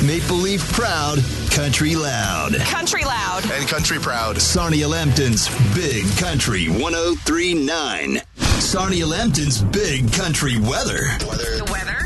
Maple Leaf proud, country loud. Country loud. And country proud. Sarnia Lambton's Big Country 103.9. Sarnia Lambton's Big Country weather. The weather?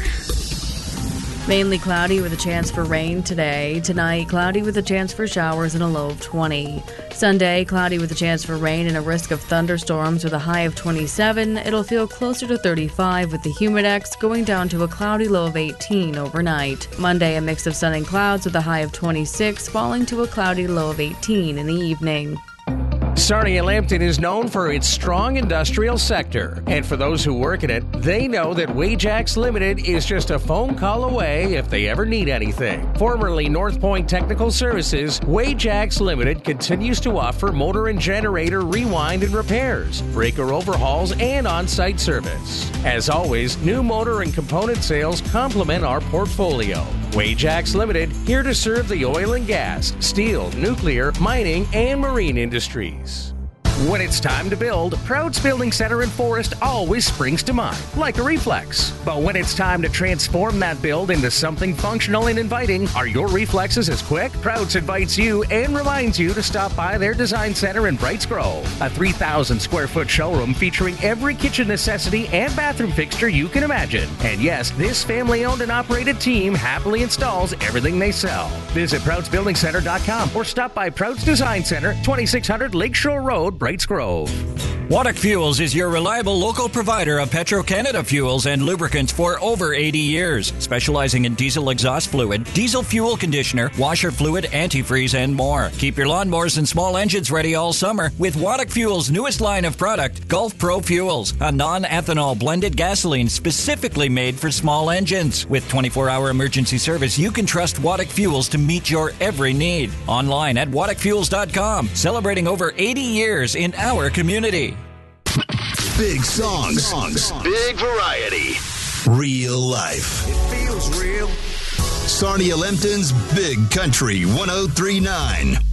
Mainly cloudy with a chance for rain today. Tonight, cloudy with a chance for showers and a low of 20. Sunday, cloudy with a chance for rain and a risk of thunderstorms with a high of 27. It'll feel closer to 35 with the humidex going down to a cloudy low of 18 overnight. Monday, a mix of sun and clouds with a high of 26, falling to a cloudy low of 18 in the evening. Sarnia Lambton is known for its strong industrial sector. And for those who work in it, they know that Wajax Limited is just a phone call away if they ever need anything. Formerly North Point Technical Services, Wajax Limited continues to offer motor and generator rewind and repairs, breaker overhauls, and on-site service. As always, new motor and component sales complement our portfolio. Wajax Limited, here to serve the oil and gas, steel, nuclear, mining, and marine industries. When it's time to build, Prouds Building Center in Forest always springs to mind, like a reflex. But when it's time to transform that build into something functional and inviting, are your reflexes as quick? Prouds invites you and reminds you to stop by their design center in Brights Grove, a 3,000 square foot showroom featuring every kitchen necessity and bathroom fixture you can imagine. And yes, this family-owned and operated team happily installs everything they sell. Visit ProudsBuildingCenter.com or stop by Prouds Design Center, 2600 Lakeshore Road, Brights Grove. Waddock Fuels is your reliable local provider of Petro-Canada fuels and lubricants for over 80 years, specializing in diesel exhaust fluid, diesel fuel conditioner, washer fluid, antifreeze, and more. Keep your lawnmowers and small engines ready all summer with Waddock Fuels' newest line of product, Gulf Pro Fuels, a non-ethanol blended gasoline specifically made for small engines. With 24-hour emergency service, you can trust Waddock Fuels to meet your every need. Online at WaddockFuels.com, celebrating over 80 years in our community. Big songs. Big variety. Real life. It feels real. Sarnia Lambton's Big Country 103.9.